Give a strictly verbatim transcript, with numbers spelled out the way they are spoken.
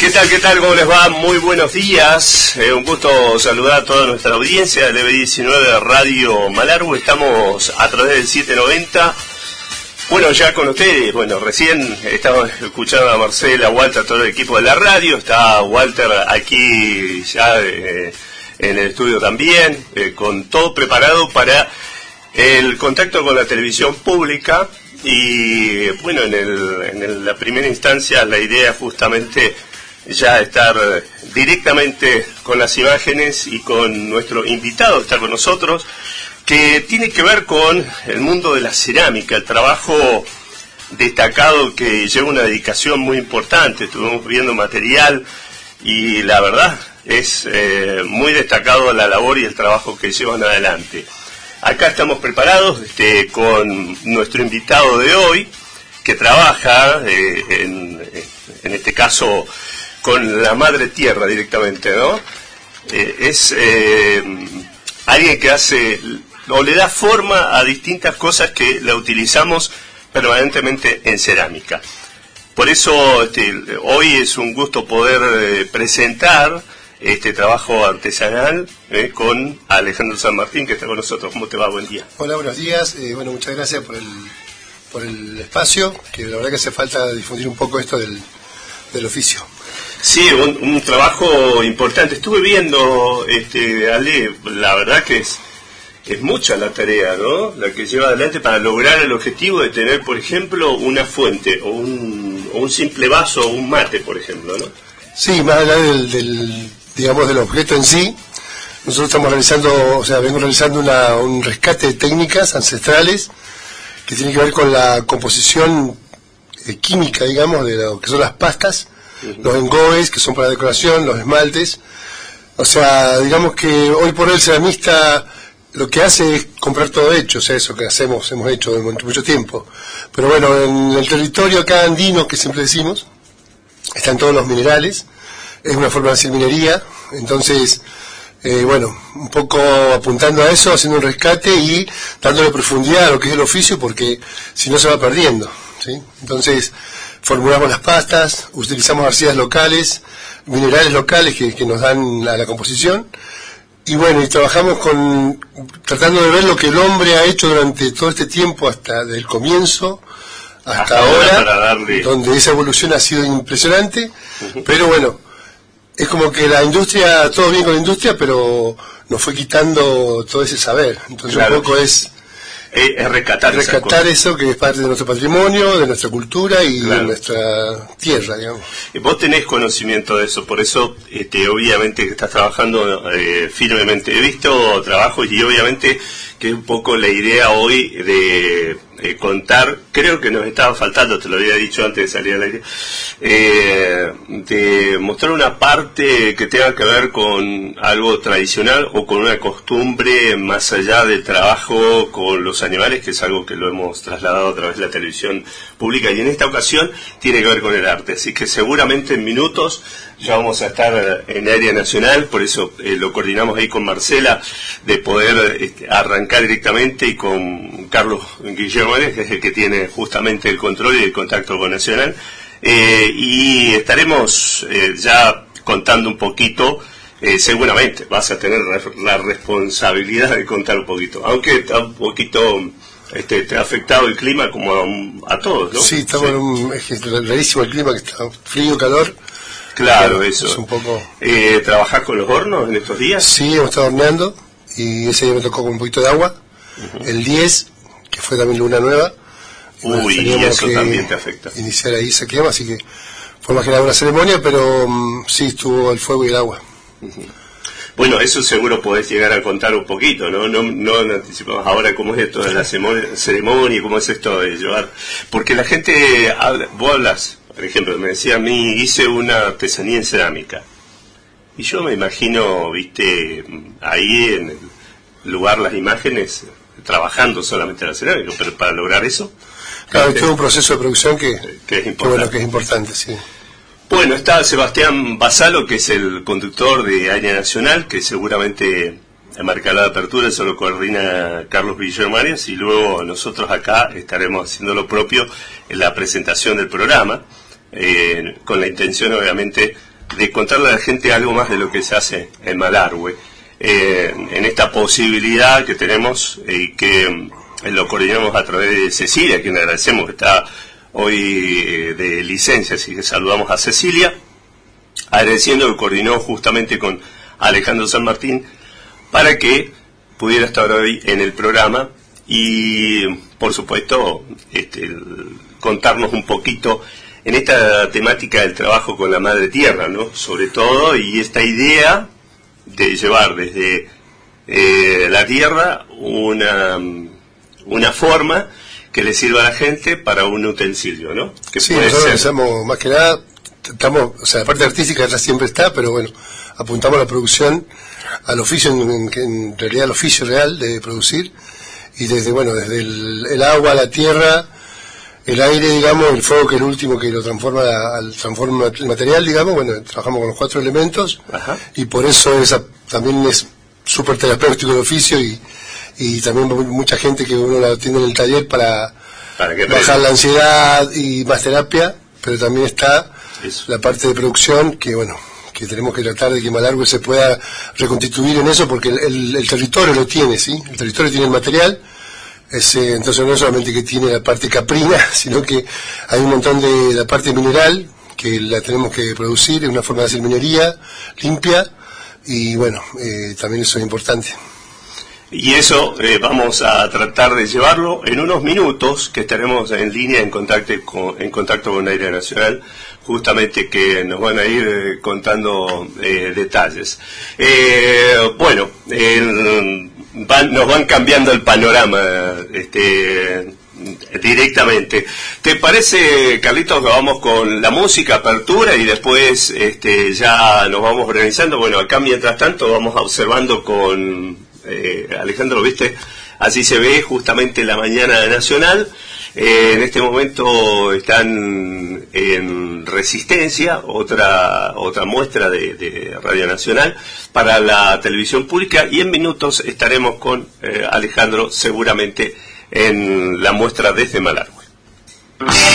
¿Qué tal, qué tal? ¿Cómo les va? Muy buenos días. Eh, un gusto saludar a toda nuestra audiencia del E B diecinueve de Radio Malargüe. Estamos a través del setecientos noventa. Bueno, ya con ustedes, bueno, recién estamos escuchando a Marcela, a Walter, a todo el equipo de la radio. Está Walter aquí ya eh, en el estudio también, eh, con todo preparado para el contacto con la televisión pública. Y bueno, en, el, en el, la primera instancia la idea justamente ya estar directamente con las imágenes y con nuestro invitado que está con nosotros, que tiene que ver con el mundo de la cerámica, el trabajo destacado que lleva una dedicación muy importante. Estuvimos viendo material y la verdad es eh, muy destacado la labor y el trabajo que llevan adelante. Acá estamos preparados este, con nuestro invitado de hoy, que trabaja eh, en, en este caso con la madre tierra directamente, ¿no? Eh, es eh, alguien que hace o le da forma a distintas cosas que la utilizamos permanentemente en cerámica. Por eso este, hoy es un gusto poder eh, presentar este trabajo artesanal eh, con Alejandro San Martín, que está con nosotros. ¿Cómo te va? Buen día. Hola, buenos días. Eh, bueno, muchas gracias por el, por el espacio, que la verdad que hace falta difundir un poco esto del, del oficio. Sí, un, un trabajo importante. Estuve viendo, este, Ale, la verdad que es, es mucha la tarea, ¿no? La que lleva adelante para lograr el objetivo de tener, por ejemplo, una fuente o un, o un simple vaso o un mate, por ejemplo, ¿no? Sí, más allá del, del digamos, del objeto en sí, nosotros estamos realizando, o sea, vengo realizando una, un rescate de técnicas ancestrales que tiene que ver con la composición eh, química, digamos, de lo que son las pastas, uh-huh. Los engobes, que son para decoración, los esmaltes. O sea, digamos que hoy por hoy el ceramista lo que hace es comprar todo hecho, o sea, eso que hacemos, hemos hecho durante mucho tiempo. Pero bueno, en el territorio acá andino, que siempre decimos, están todos los minerales. Es una forma de hacer minería, entonces, eh, bueno, un poco apuntando a eso, haciendo un rescate y dándole profundidad a lo que es el oficio, porque si no se va perdiendo, ¿sí? Entonces, formulamos las pastas, utilizamos arcillas locales, minerales locales que, que nos dan la, la composición, y bueno, y trabajamos con, tratando de ver lo que el hombre ha hecho durante todo este tiempo, hasta del comienzo hasta, hasta ahora, ahora darle... donde esa evolución ha sido impresionante, uh-huh. Pero bueno, es como que la industria, todo bien con la industria, pero nos fue quitando todo ese saber. Entonces claro. Un poco es, eh, es rescatar, rescatar eso que es parte de nuestro patrimonio, de nuestra cultura y claro. De nuestra tierra, digamos. Vos tenés conocimiento de eso, por eso este, obviamente que estás trabajando eh, firmemente. He visto trabajos y obviamente que es un poco la idea hoy de eh, contar, creo que nos estaba faltando, te lo había dicho antes de salir al aire, eh, de mostrar una parte que tenga que ver con algo tradicional o con una costumbre más allá del trabajo con los animales, que es algo que lo hemos trasladado a través de la televisión pública, y en esta ocasión tiene que ver con el arte, así que seguramente en minutos ya vamos a estar en área nacional, por eso eh, lo coordinamos ahí con Marcela, de poder este, arrancar directamente, y con Carlos Guillermo, que es el que tiene justamente el control y el contacto con Nacional, eh, y estaremos eh, ya contando un poquito, eh, seguramente vas a tener la responsabilidad de contar un poquito, aunque está un poquito... Este, te ha afectado el clima como a, a todos, ¿no? Sí, estamos sí. En un, es rarísimo el clima, que está frío, calor. Claro, pero eso. Es un poco... eh, ¿Trabajás con los hornos en estos días? Sí, hemos estado horneando, y ese día me tocó con un poquito de agua. Uh-huh. El diez, que fue también luna nueva. Uy, y bueno, eso también te afecta. Iniciar ahí esa quema, así que fue más que nada una ceremonia, pero um, sí estuvo el fuego y el agua. Uh-huh. Bueno, eso seguro podés llegar a contar un poquito, ¿no? No, no anticipamos ahora cómo es esto de la ceremonia, cómo es esto de llevar. Porque la gente, habla, vos hablas, por ejemplo, me decía a mí, hice una artesanía en cerámica. Y yo me imagino, viste, ahí en el lugar las imágenes, trabajando solamente la cerámica, pero para lograr eso... Claro, es todo un proceso de producción que, que es importante. Que, bueno, que es importante, sí. Bueno, está Sebastián Basalo, que es el conductor de Área Nacional, que seguramente marcará la apertura, eso lo coordina Carlos Guillermo Arias, y luego nosotros acá estaremos haciendo lo propio en la presentación del programa, eh, con la intención obviamente de contarle a la gente algo más de lo que se hace en Malargüe, eh, en esta posibilidad que tenemos y eh, que eh, lo coordinamos a través de Cecilia, a quien agradecemos que está hoy eh, de licencia, así que saludamos a Cecilia, agradeciendo que coordinó justamente con Alejandro San Martín para que pudiera estar hoy en el programa y, por supuesto, este, el, contarnos un poquito en esta temática del trabajo con la madre tierra, ¿no? Sobre todo, y esta idea de llevar desde eh, la tierra una, una forma que le sirva a la gente para un utensilio, ¿no? Que sí, puede nosotros ser... pensamos, más que nada, estamos, o sea, la parte artística ya siempre está, pero bueno, apuntamos a la producción, al oficio, en, en realidad al oficio real de producir, y desde, bueno, desde el, el agua, la tierra, el aire, digamos, el fuego, que es el último que lo transforma, al transforma el material, digamos, bueno, trabajamos con los cuatro elementos. Ajá. Y por eso esa también es súper terapéutico el oficio, y, y también mucha gente que uno la tiene en el taller para, para que bajar la ansiedad y más terapia, pero también está eso, la parte de producción, que bueno, que tenemos que tratar de que Malargüe se pueda reconstituir en eso, porque el, el, el territorio lo tiene, ¿sí? El territorio tiene el material. Es, eh, entonces no es solamente que tiene la parte caprina, sino que hay un montón de la parte mineral que la tenemos que producir, es una forma de hacer minería limpia, y bueno, eh, también eso es importante. Y eso eh, vamos a tratar de llevarlo en unos minutos, que estaremos en línea en contacto con, en contacto con Aire Nacional, justamente que nos van a ir eh, contando eh, detalles. Eh, bueno, el... Van, nos van cambiando el panorama este, directamente. ¿Te parece, Carlitos, que vamos con la música, apertura, y después este, ya nos vamos organizando? Bueno, acá mientras tanto vamos observando con eh, Alejandro, ¿viste? Así se ve justamente la mañana nacional. Eh, en este momento están en Resistencia, otra otra muestra de, de Radio Nacional para la televisión pública, y en minutos estaremos con eh, Alejandro seguramente en la muestra desde Malargüe.